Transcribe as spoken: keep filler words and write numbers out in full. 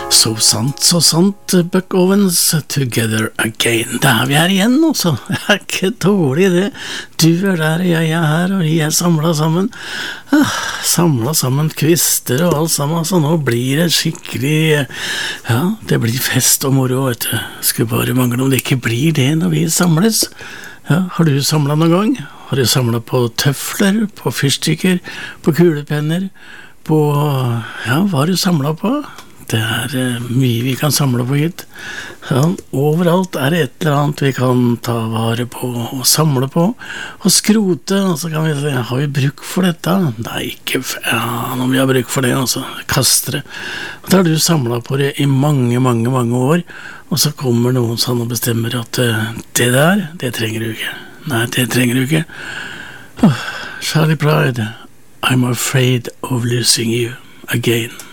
Så sant, så sant, Buck Owens, Together Again. Da er vi her igjen, også. Det er ikke dårlig det. Du er der, og jeg er her, og vi er samlet sammen. Ah, samlet sammen kvister og alt sammen, så nå blir det skikkelig, ja, det blir fest og moro, vet du. Skulle bare mangle om det ikke blir det når vi samles. Ja, har du samlet noen gang? Har du samlet på tøfler, på fyrstikker, på kulepenner, på, ja, hva har du samlet på? Det er uh, mye vi kan samle på hit. Ja, overalt er det et eller annet vi kan ta vare på og samle på og skrote, og så kan vi se, har vi bruk for dette? Nei, ikke, ja, når vi har bruk for det, altså, kaster det. Og da har du samlet på det i mange, mange, mange år, og så kommer noen sånn og bestemmer at uh, det der, det trenger du ikke. Nei, det trenger du ikke. Oh, Charlie Pride, I'm afraid of losing you again.